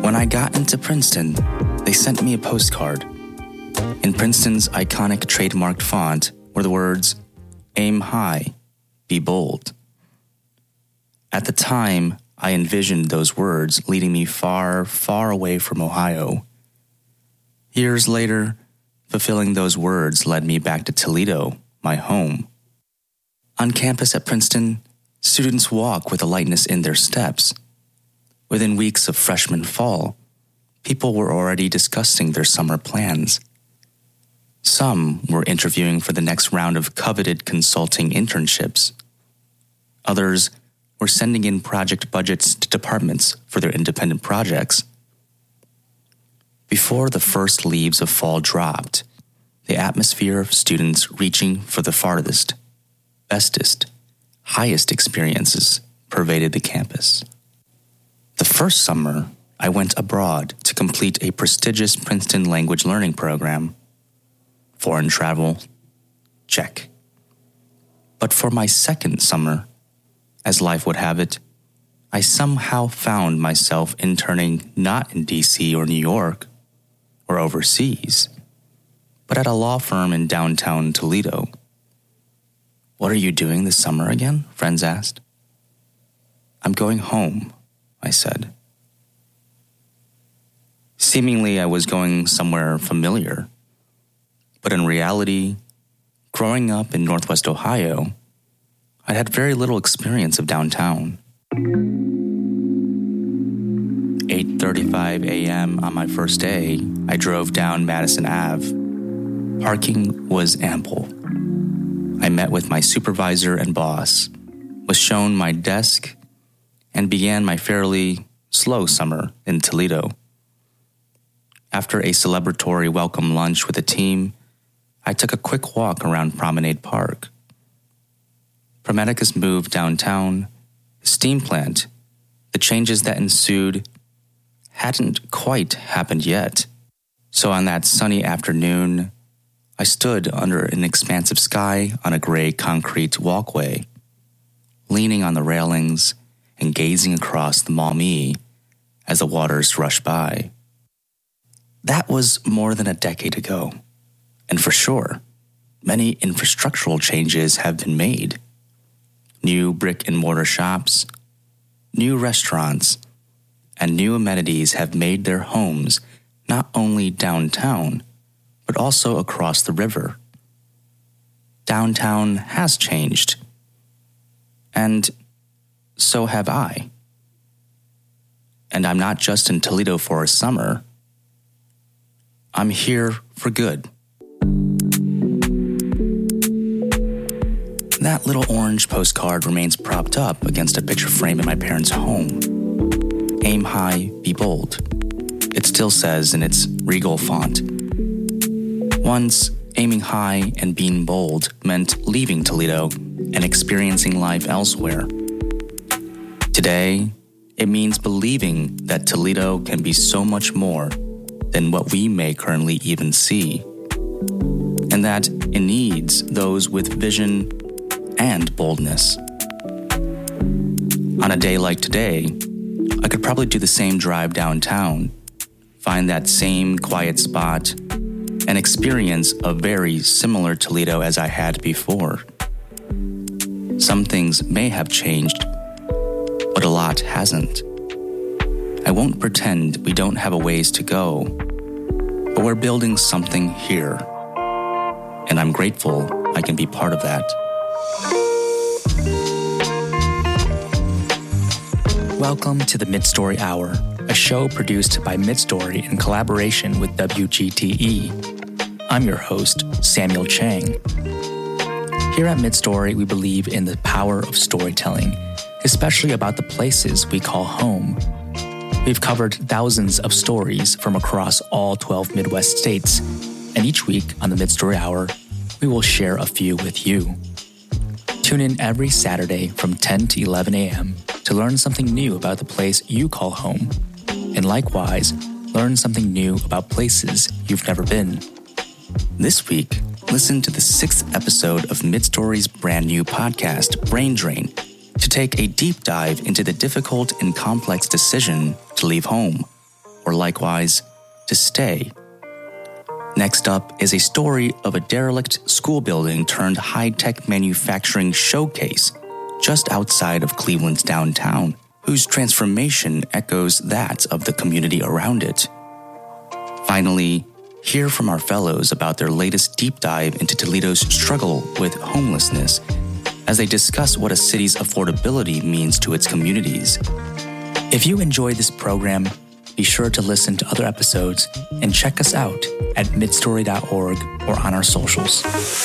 When I got into Princeton, they sent me a postcard. In Princeton's iconic trademarked font were the words, "Aim high, be bold." At the time, I envisioned those words leading me far, far away from Ohio. Years later, fulfilling those words led me back to Toledo, my home. On campus at Princeton, students walk with a lightness in their steps. Within weeks of freshman fall, people were already discussing their summer plans. Some were interviewing for the next round of coveted consulting internships. Others were sending in project budgets to departments for their independent projects. Before the first leaves of fall dropped, the atmosphere of students reaching for the farthest, bestest, highest experiences pervaded the campus. The first summer, I went abroad to complete a prestigious Princeton language learning program. Foreign travel, check. But for my second summer, as life would have it, I somehow found myself interning not in DC or New York or overseas, but at a law firm in downtown Toledo. "What are you doing this summer again?" friends asked. "I'm going home," I said. Seemingly, I was going somewhere familiar. But in reality, growing up in Northwest Ohio, I'd had very little experience of downtown. 8:35 a.m. on my first day, I drove down Madison Ave. Parking was ample. I met with my supervisor and boss, was shown my desk, and began my fairly slow summer in Toledo. After a celebratory welcome lunch with the team, I took a quick walk around Promenade Park. ProMedicus moved downtown, the steam plant, the changes that ensued hadn't quite happened yet. So on that sunny afternoon, I stood under an expansive sky on a gray concrete walkway, leaning on the railings and gazing across the Maumee as the waters rushed by. That was more than a decade ago, and for sure, many infrastructural changes have been made. New brick-and-mortar shops, new restaurants, and new amenities have made their homes not only downtown, but also across the river. Downtown has changed, and so have I. And I'm not just in Toledo for a summer. I'm here for good. That little orange postcard remains propped up against a picture frame in my parents' home. "Aim high, be bold." It still says in its regal font. Once, aiming high and being bold meant leaving Toledo and experiencing life elsewhere. Today, it means believing that Toledo can be so much more than what we may currently even see, and that it needs those with vision and boldness. On a day like today, I could probably do the same drive downtown, find that same quiet spot, and experience a very similar Toledo as I had before. Some things may have changed, but a lot hasn't. I won't pretend we don't have a ways to go, but we're building something here, and I'm grateful I can be part of that. Welcome to the Mid-Story Hour, a show produced by Mid-Story in collaboration with WGTE. I'm your host, Samuel Chang. Here at Mid-Story, we believe in the power of storytelling, especially about the places we call home. We've covered thousands of stories from across all 12 Midwest states, and each week on the Mid-Story Hour, we will share a few with you. Tune in every Saturday from 10 to 11 a.m. to learn something new about the place you call home, and likewise, learn something new about places you've never been. This week, listen to the 6th episode of Mid-Story's brand new podcast, Brain Drain, to take a deep dive into the difficult and complex decision to leave home, or likewise to stay. Next up is a story of a derelict school building turned high-tech manufacturing showcase just outside of Cleveland's downtown, whose transformation echoes that of the community around it. Finally, hear from our fellows about their latest deep dive into Toledo's struggle with homelessness as they discuss what a city's affordability means to its communities. If you enjoyed this program, be sure to listen to other episodes and check us out at midstory.org or on our socials.